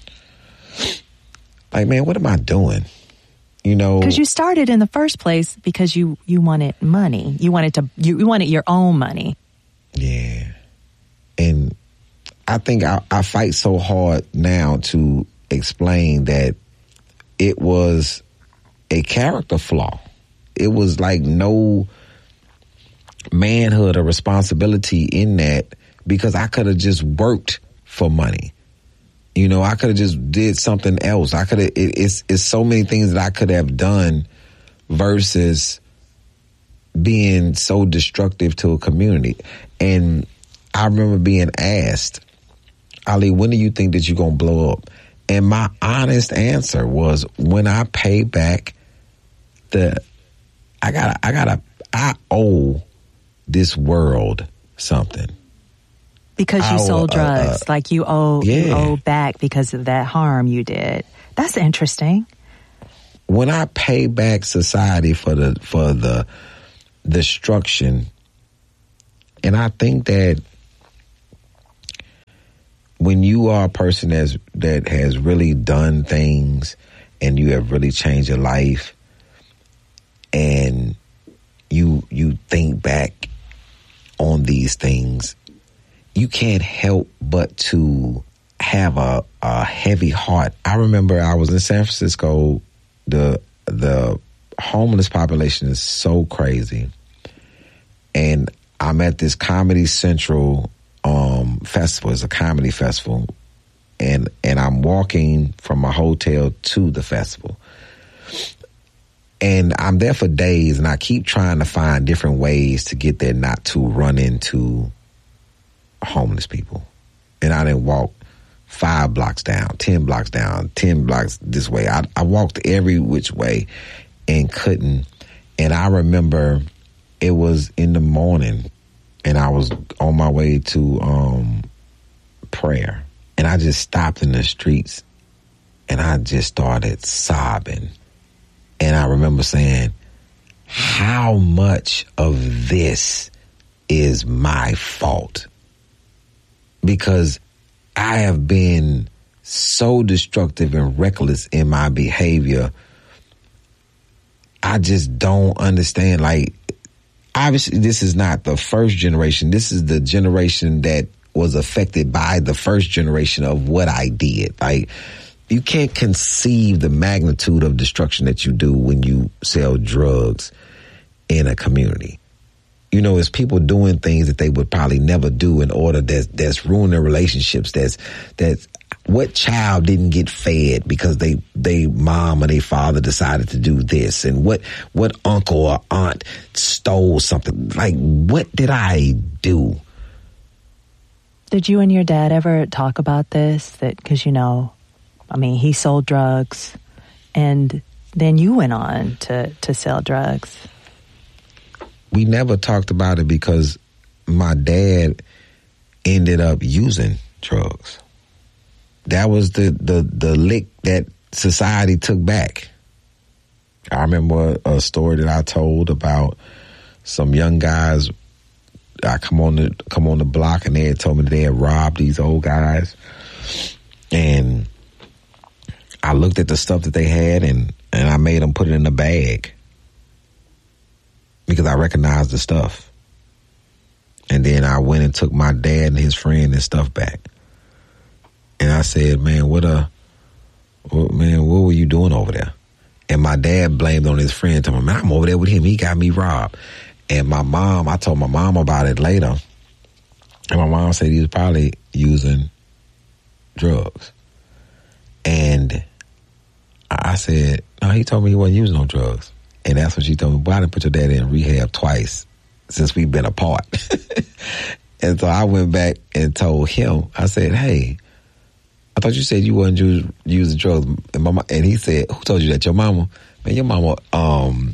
like, man, what am I doing? You know, because you started in the first place because you you wanted money. You wanted to you, you wanted your own money. Yeah, and I think I, I fight so hard now to explain that it was a character flaw. It was like no manhood or responsibility in that, because I could have just worked for money. You know, I could have just did something else. I could have, it, it's, it's so many things that I could have done versus being so destructive to a community. And I remember being asked, Ali, when do you think that you're going to blow up? And my honest answer was, when I pay back the, I gotta, I gotta, I owe this world something. Because you I, sold uh, drugs, uh, like you owe, yeah. you owe back because of that harm you did. That's interesting. When I pay back society for the for the destruction, and I think that when you are a person that's, that has really done things and you have really changed your life, and you you think back on these things, you can't help but to have a, a heavy heart. I remember I was in San Francisco. The the homeless population is so crazy, and I'm at this Comedy Central um, festival. It's a comedy festival, and and I'm walking from my hotel to the festival, and I'm there for days, and I keep trying to find different ways to get there, not to run into homeless people. And I didn't walk five blocks down, ten blocks down, ten blocks this way. I, I walked every which way and couldn't. And I remember it was in the morning and I was on my way to um, prayer. And I just stopped in the streets and I just started sobbing. And I remember saying, how much of this is my fault? Because I have been so destructive and reckless in my behavior. I just don't understand. Like, obviously, this is not the first generation. This is the generation that was affected by the first generation of what I did. Like, you can't conceive the magnitude of destruction that you do when you sell drugs in a community. You know, it's people doing things that they would probably never do in order that's, that's ruining relationships. That's, that's, what child didn't get fed because they, they mom or they father decided to do this? And what, what uncle or aunt stole something? Like, what did I do? Did you and your dad ever talk about this? That, because, you know, I mean, he sold drugs and then you went on to, to sell drugs. We never talked about it because my dad ended up using drugs. That was the, the, the lick that society took back. I remember a story that I told about some young guys. I come on the come on the block and they had told me that they had robbed these old guys. And I looked at the stuff that they had and, and I made them put it in a bag. Because I recognized the stuff. And then I went and took my dad and his friend and stuff back. And I said, man, what a, what, man, what were you doing over there? And my dad blamed on his friend, told me, man, I'm over there with him. He got me robbed. And my mom, I told my mom about it later. And my mom said he was probably using drugs. And I said, no, he told me he wasn't using no drugs. And that's when she told me, boy, I didn't put your dad in rehab twice since we've been apart. And so I went back and told him, I said, hey, I thought you said you wasn't use, using drugs. And, my, and he said, who told you that? Your mama? Man, your mama, um,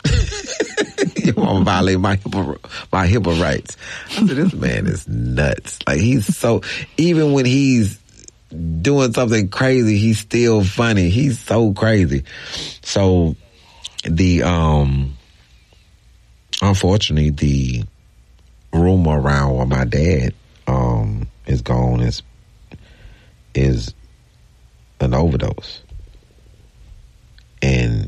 your mama violated my HIPAA, my HIPAA rights. I said, this man is nuts. Like, he's so, even when he's doing something crazy, he's still funny. He's so crazy. So, The, um, unfortunately, the rumor around with my dad, um, is gone is is an overdose. And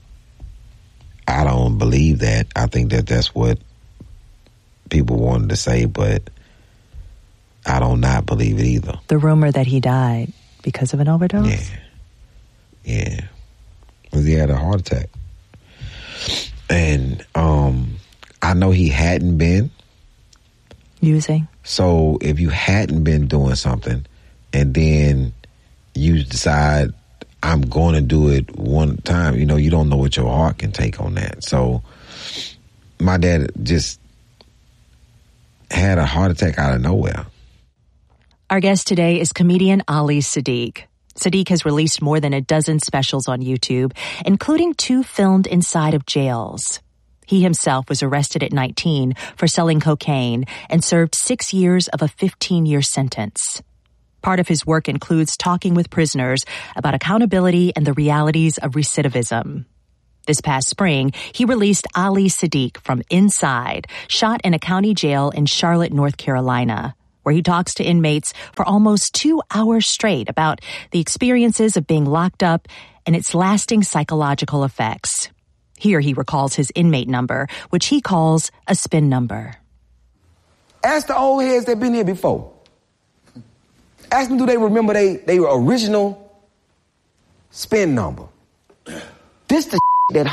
I don't believe that. I think that that's what people wanted to say, but I don't not believe it either. The rumor that he died because of an overdose? Yeah. Yeah. Because he had a heart attack. And um, I know he hadn't been. Using? So if you hadn't been doing something and then you decide, I'm going to do it one time, you know, you don't know what your heart can take on that. So my dad just had a heart attack out of nowhere. Our guest today is comedian Ali Siddiq. Siddiq has released more than a dozen specials on YouTube, including two filmed inside of jails. He himself was arrested at nineteen for selling cocaine and served six years of a fifteen-year sentence. Part of his work includes talking with prisoners about accountability and the realities of recidivism. This past spring, he released Ali Siddiq from Inside, shot in a county jail in Charlotte, North Carolina, where he talks to inmates for almost two hours straight about the experiences of being locked up and its lasting psychological effects. Here he recalls his inmate number, which he calls a spin number. Ask the old heads that been here before. Ask them, do they remember they, they original spin number? This the that